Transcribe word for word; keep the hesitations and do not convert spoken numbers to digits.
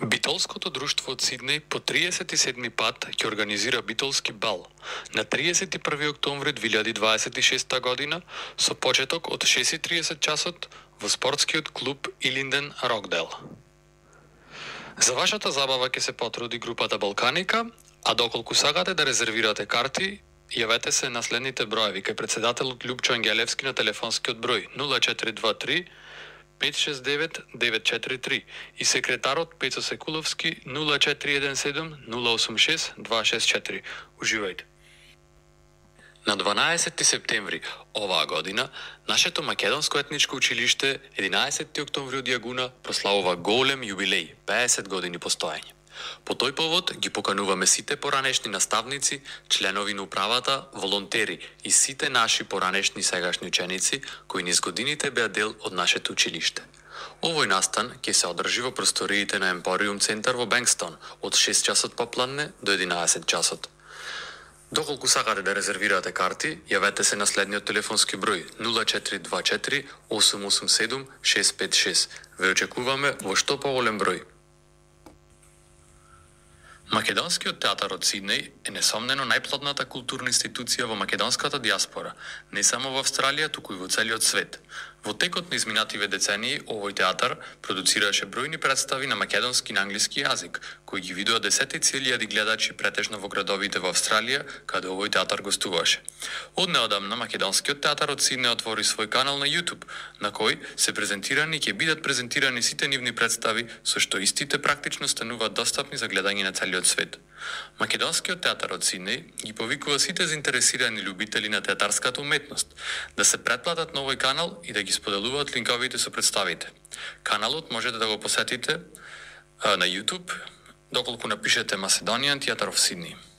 Битолското друштво од Сиднеј по триесет и седми пат ќе организира битолски бал на триесет и први октомври две илјади дваесет и шеста година со почеток од шест и триесет часот во спортскиот клуб Илинден Рокдел. За вашата забава ќе се потруди групата Балканика, а доколку сакате да резервирате карти, јавете се на следните броеви кај претседателот Љупчо Ангелевски на телефонскиот број нула четири два три пет шест девет девет четири три и секретарот Пецо Секуловски нула четири еден седум нула осум шест два шест четири. Уживајте. На дванаесети септември оваа година, нашето македонско етничко училиште единаесети октомври од Јагуна прославува голем јубилеј, пеесет години постоење. По тој повод ги покануваме сите поранешни наставници, членови на управата, волонтери и сите наши поранешни сегашни ученици кои низ годините беа дел од нашето училиште. Овој настан ќе се одржи во просториите на Емпориум центар во Бенкстон од шест часот попладне до единаесет часот. Доколку сакате да резервирате карти, јавете се на следниот телефонски број нула четири два четири осум осум седум шест пет шест. Ве очекуваме во што поголем број. Македонскиот театар од Сиднеј е несомнено најплодната културна институција во македонската диаспора, не само во Австралија, туку и во целиот свет. Во текот на изминативе децении, овој театар продуцираше бројни представи на македонски и на англиски јазик, кои ги видува десетици илјади гледачи претежно во градовите во Австралија, каде овој театар гостуваше. Од неодамна македонскиот театар од Сиднеј отвори свој канал на YouTube, на кој се презентирани и ќе бидат презентирани сите нивни представи, со што истите практично стануваат достапни за гледање на целиот свет. Македонскиот театар од Сиднеј ги повикува сите заинтересирани љубители на театарската уметност да се претплатат на овој канал и да ги споделуваат линковите со представите. Каналот можете да го посетите а, на YouTube, доколку напишете Macedonian Theatre of Sydney.